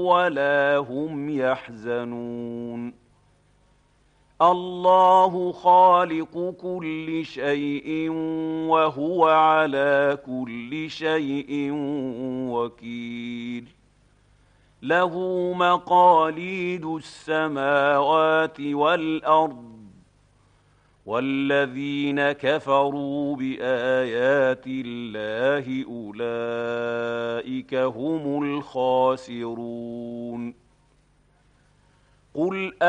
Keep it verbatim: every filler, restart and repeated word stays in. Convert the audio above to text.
ولا هم يحزنون الله خالق كل شيء وهو على كل شيء وكيل له مقاليد السماوات والأرض والذين كفروا بآيات الله أولئك هم الخاسرون قل